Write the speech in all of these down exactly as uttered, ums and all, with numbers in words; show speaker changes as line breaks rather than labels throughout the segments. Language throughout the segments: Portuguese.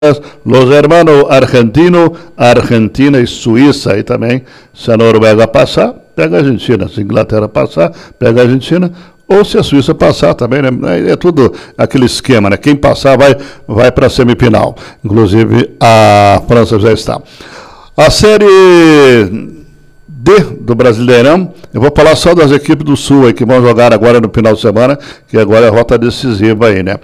Los hermanos argentino, Argentina e Suíça aí também. Se a Noruega passar, pega a Argentina. Se a Inglaterra passar, pega a Argentina. Ou se a Suíça passar também, né? É tudo aquele esquema, né? Quem passar vai, vai para a semifinal. Inclusive, a França já está. A Série D do Brasileirão, eu vou falar só das equipes do Sul aí, que vão jogar agora no final de semana, que agora é a rota decisiva aí, né?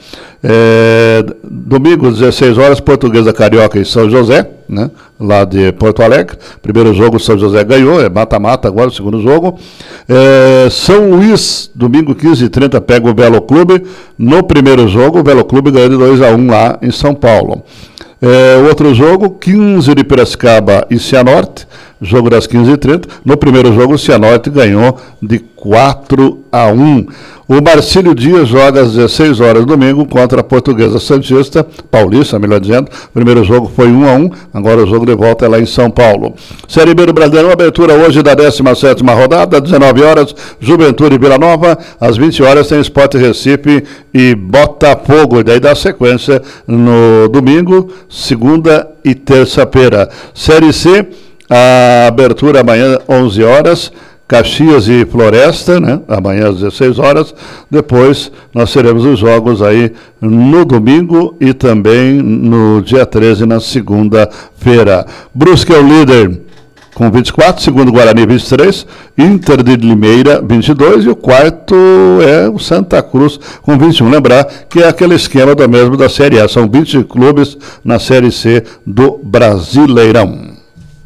É, domingo, dezesseis horas, Portuguesa Carioca em São José, né? Lá de Porto Alegre. Primeiro jogo, São José ganhou, é mata-mata agora o segundo jogo. É, São Luís, domingo, quinze e trinta, pega o Velo Clube. No primeiro jogo, o Velo Clube ganhou de dois a um lá em São Paulo. É, outro jogo, quinze de Piracicaba e Cianorte, jogo das quinze e trinta. No primeiro jogo, o Cianorte ganhou de quatro a um. O Marcílio Dias joga às dezesseis horas domingo contra a Portuguesa Santista, Paulista, melhor dizendo. O primeiro jogo foi um a um, agora o jogo de volta é lá em São Paulo. Série B do Brasileirão, abertura hoje da décima sétima rodada, dezenove horas, Juventude e Vila Nova, às vinte horas tem Sport Recife e Botafogo, e daí dá sequência no domingo, segunda e terça-feira. Série C, a abertura amanhã, onze horas, Caxias e Floresta, né? Amanhã às dezesseis horas. Depois nós teremos os jogos aí no domingo e também no dia treze, na segunda-feira. Brusque é o líder com vinte e quatro, segundo Guarani vinte e três, Inter de Limeira vinte e dois e o quarto é o Santa Cruz com vinte e um. Lembrar que é aquele esquema do mesmo da Série A, são vinte clubes na Série C do Brasileirão.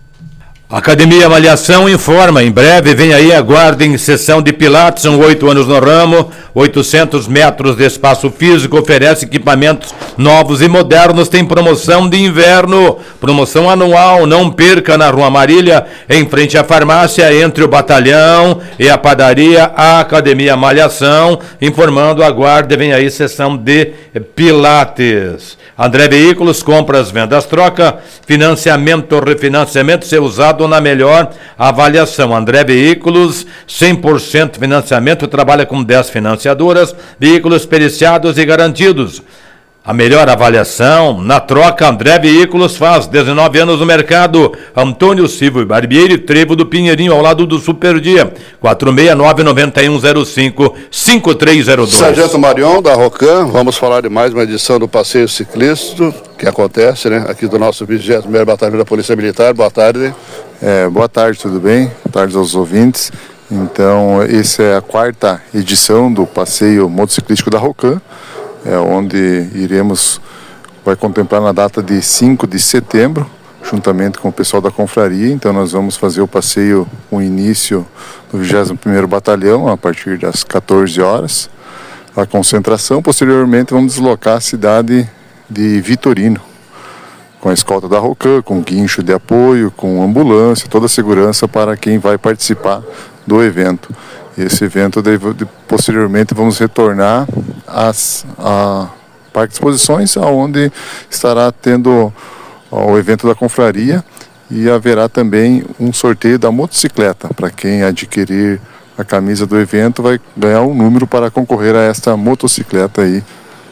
Academia Malhação informa, em breve vem aí, aguardem sessão de pilates, são oito anos no ramo, oitocentos metros de espaço físico, oferece equipamentos novos e modernos, tem promoção de inverno, promoção anual, não perca na Rua Marília, em frente à farmácia, entre o batalhão e a padaria, a Academia Malhação, informando, aguarde, vem aí sessão de pilates. André Veículos, compras, vendas, troca, financiamento, refinanciamento, ser usado na melhor avaliação. André Veículos, cem por cento financiamento, trabalha com dez financiadoras, veículos periciados e garantidos. A melhor avaliação na troca, André Veículos faz dezenove anos no mercado. Antônio Silva e Barbieri, Trevo do Pinheirinho, ao lado do Super Dia. quatro seis nove, nove um zero cinco, cinco três zero dois.
Sargento Marion, da Rocan, vamos falar de mais uma edição do Passeio Ciclista, que acontece, né? Aqui do nosso vigésimo primeiro Batalhão da Polícia Militar. Boa tarde.
É, boa tarde, tudo bem? Boa tarde aos ouvintes. Então, essa é a quarta edição do Passeio Motociclístico da Rocan, é onde iremos, vai contemplar na data de cinco de setembro, juntamente com o pessoal da confraria. Então nós vamos fazer o passeio com início do vigésimo primeiro Batalhão, a partir das quatorze horas, a concentração. Posteriormente vamos deslocar a cidade de Vitorino, com a escolta da Rocan, com guincho de apoio, com ambulância, toda a segurança para quem vai participar do evento. Esse evento, deve, posteriormente, vamos retornar às, a Parque de Exposições, onde estará tendo ó, o evento da confraria e haverá também um sorteio da motocicleta. Para quem adquirir a camisa do evento, vai ganhar um número para concorrer a esta motocicleta aí.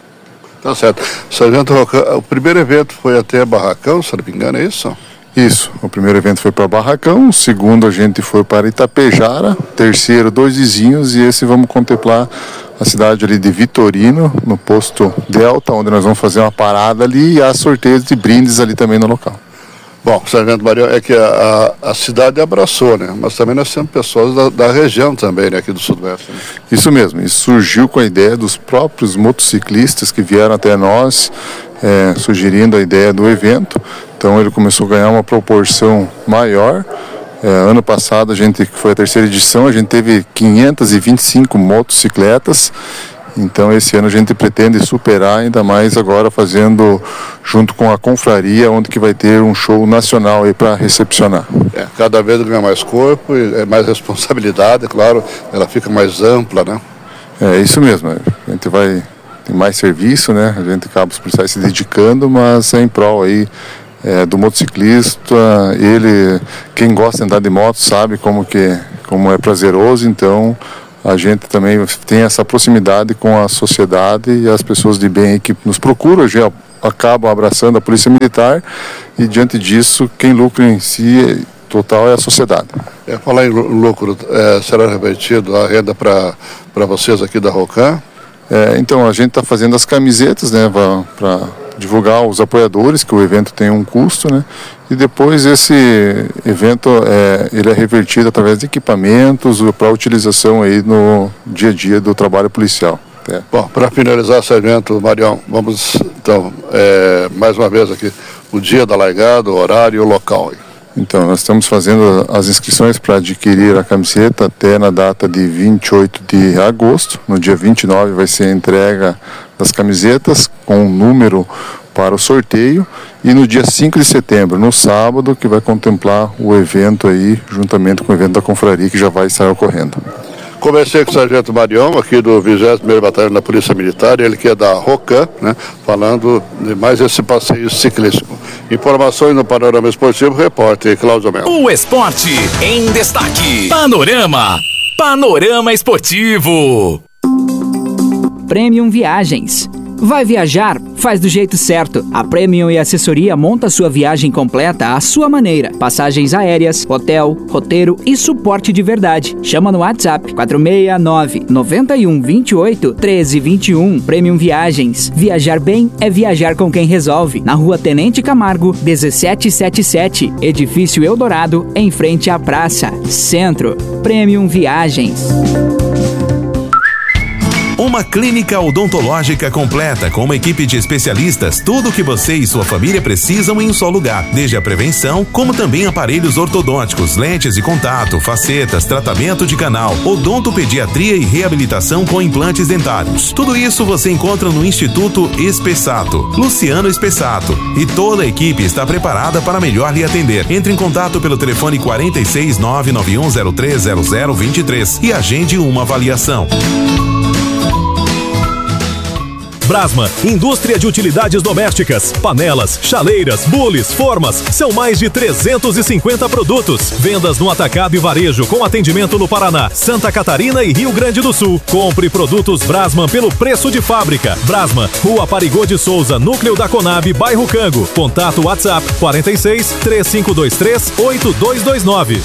Tá certo. Sargento Rocan, o primeiro evento foi até Barracão, se não me engano, é isso?
Isso, o primeiro evento foi para Barracão, o segundo a gente foi para Itapejara, terceiro dois vizinhos e esse vamos contemplar a cidade ali de Vitorino, no posto Delta, onde nós vamos fazer uma parada ali e há sorteios de brindes ali também no local.
Bom, Sargento Marião, é que a, a, a cidade abraçou, né? Mas também nós temos pessoas da, da região também, né? Aqui do Sudoeste. Né?
Isso mesmo, isso surgiu com a ideia dos próprios motociclistas que vieram até nós, é, sugerindo a ideia do evento. Então ele começou a ganhar uma proporção maior. É, ano passado, a gente, que foi a terceira edição, a gente teve quinhentas e vinte e cinco motocicletas. Então esse ano a gente pretende superar ainda mais agora, fazendo junto com a confraria, onde que vai ter um show nacional aí para recepcionar.
É, cada vez ganha mais corpo, é mais responsabilidade, é claro, ela fica mais ampla, né?
É isso mesmo, a gente vai ter mais serviço, né? A gente acaba os policiais se dedicando, mas é em prol aí é, do motociclista. Ele, quem gosta de andar de moto sabe como que como é prazeroso, então a gente também tem essa proximidade com a sociedade e as pessoas de bem que nos procuram, já acabam abraçando a Polícia Militar e diante disso quem lucra em si total é a sociedade.
É, falar em lucro, é, será revertido a renda para vocês aqui da Rocan?
É, então a gente está fazendo as camisetas, né, para divulgar os apoiadores, que o evento tem um custo, né? E depois esse evento é, ele é revertido através de equipamentos para utilização aí no dia a dia do trabalho policial. É.
Bom, para finalizar esse evento, Marião, vamos então, é, mais uma vez aqui, o dia da largada, o horário e o local.
Então, nós estamos fazendo as inscrições para adquirir a camiseta até na data de vinte e oito de agosto. No dia vinte e nove vai ser a entrega das camisetas com um número para o sorteio. E no dia cinco de setembro, no sábado, que vai contemplar o evento aí, juntamente com o evento da Confraria, que já vai estar ocorrendo.
Conversei com o Sargento Marião, aqui do vigésimo primeiro Batalhão da Polícia Militar, ele que é da Rocan, né, falando de mais esse passeio ciclístico. Informações no Panorama Esportivo, repórter Cláudio Melo.
O esporte em destaque. Panorama. Panorama Esportivo.
Premium Viagens. Vai viajar? Faz do jeito certo. A Premium e Assessoria monta sua viagem completa à sua maneira. Passagens aéreas, hotel, roteiro e suporte de verdade. Chama no WhatsApp quatro seis nove, nove um dois oito, um três dois um. Premium Viagens. Viajar bem é viajar com quem resolve. Na Rua Tenente Camargo, dezessete setenta e sete. Edifício Eldorado, em frente à praça. Centro. Premium Viagens.
Uma clínica odontológica completa com uma equipe de especialistas, tudo o que você e sua família precisam em um só lugar, desde a prevenção, como também aparelhos ortodônticos, lentes de contato, facetas, tratamento de canal, odontopediatria e reabilitação com implantes dentários. Tudo isso você encontra no Instituto Espessato, Luciano Espessato, e toda a equipe está preparada para melhor lhe atender. Entre em contato pelo telefone quatro seis nove nove um zero três zero zero dois três e agende uma avaliação.
Brasma, indústria de utilidades domésticas, panelas, chaleiras, bules, formas, são mais de trezentos e cinquenta produtos. Vendas no atacado e varejo com atendimento no Paraná, Santa Catarina e Rio Grande do Sul. Compre produtos Brasman pelo preço de fábrica. Brasman, Rua Parigô de Souza, Núcleo da Conab, bairro Cango. Contato WhatsApp quarenta e seis, três cinco dois três, oito dois dois nove.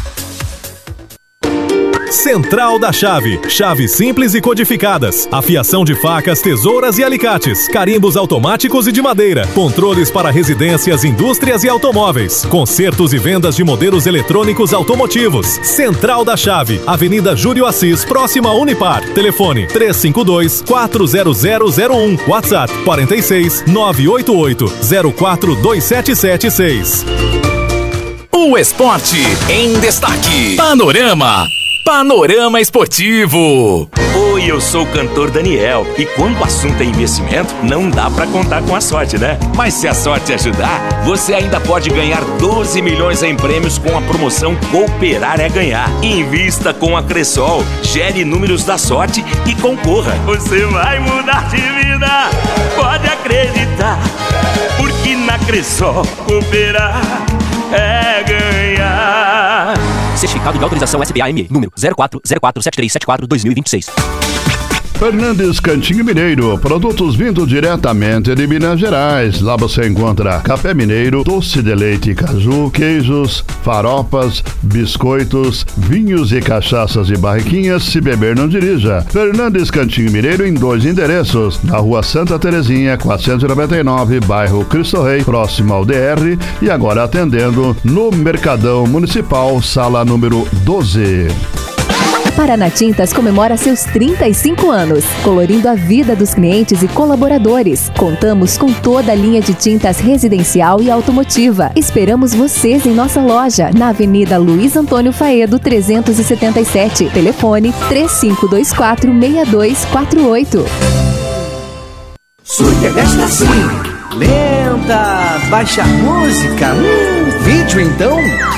Central da Chave. Chaves simples e codificadas. Afiação de facas, tesouras e alicates. Carimbos automáticos e de madeira. Controles para residências, indústrias e automóveis. Consertos e vendas de modelos eletrônicos automotivos. Central da Chave. Avenida Júlio Assis, próxima a Unipar. Telefone três cinco dois, quatro zero zero zero um. WhatsApp quarenta e seis, nove oito oito, zero quatro dois sete sete seis.
O esporte em destaque. Panorama. Panorama Esportivo.
Oi, eu sou o cantor Daniel. E quando o assunto é investimento, não dá pra contar com a sorte, né? Mas se a sorte ajudar, você ainda pode ganhar doze milhões em prêmios com a promoção Cooperar é Ganhar. Invista com a Cressol, gere números da sorte e concorra. Você vai mudar de vida, pode acreditar. Porque na Cressol, cooperar é ganhar.
Certificado de autorização S B A M, número zero quatro zero quatro sete três sete quatro dois mil e vinte e seis.
Fernandes Cantinho Mineiro, produtos vindo diretamente de Minas Gerais. Lá você encontra café mineiro, doce de leite caju, queijos, faropas, biscoitos, vinhos e cachaças e barriquinhas. Se beber, não dirija. Fernandes Cantinho Mineiro em dois endereços. Na Rua Santa Terezinha, quatrocentos e noventa e nove, bairro Cristo Rei, próximo ao D R. E agora atendendo no Mercadão Municipal, sala número doze.
Paraná Tintas comemora seus trinta e cinco anos, colorindo a vida dos clientes e colaboradores. Contamos com toda a linha de tintas residencial e automotiva. Esperamos vocês em nossa loja, na Avenida Luiz Antônio Faedo, trezentos e setenta e sete. Telefone três cinco dois quatro, seis dois quatro oito.
Sua internet tá assim, lenta, baixa música, hum, vídeo então...